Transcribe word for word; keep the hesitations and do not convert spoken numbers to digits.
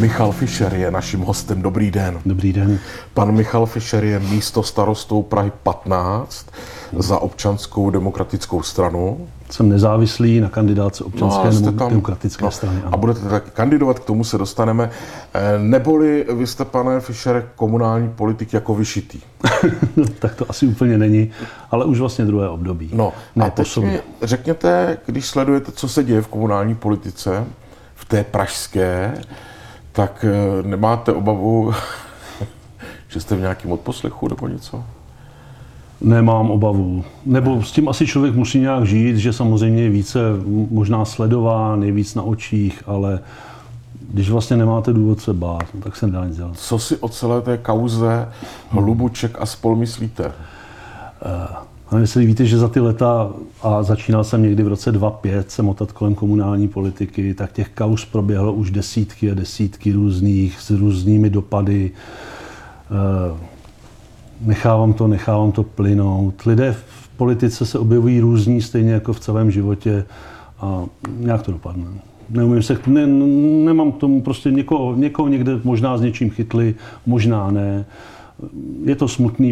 Michal Fischer je naším hostem. Dobrý den. Dobrý den. Pan Michal Fischer je místostarostou Prahy patnáct za Občanskou demokratickou stranu. Jsem nezávislý na kandidátce Občanské No, tam, demokratické no, strany. A budete taky kandidovat, k tomu se dostaneme. Neboli vy jste, pane Fischer, komunální politik jako vyšitý. No, tak to asi úplně není, ale už vlastně druhé období. No, ne a teď mi řekněte, když sledujete, co se děje v komunální politice, v té pražské, tak nemáte obavu, že jste v nějakém odposlechu nebo něco? Nemám obavu. Nebo s tím asi člověk musí nějak žít, že samozřejmě je více možná sledován, je víc na očích, ale když vlastně nemáte důvod se bát, tak se nedá nic dělat. Co si o celé té kauze Hlubuček a spol myslíte? A jestli víte, že za ty leta, a začínal jsem někdy v roce dva tisíce pět se motat kolem komunální politiky, tak těch kauz proběhlo už desítky a desítky různých, s různými dopady. Nechávám to, nechávám to plynout. Lidé v politice se objevují různí, stejně jako v celém životě, a nějak to dopadne. Neumím se, ne, nemám k tomu prostě někoho, někoho někde možná s něčím chytli, možná ne. Je to smutný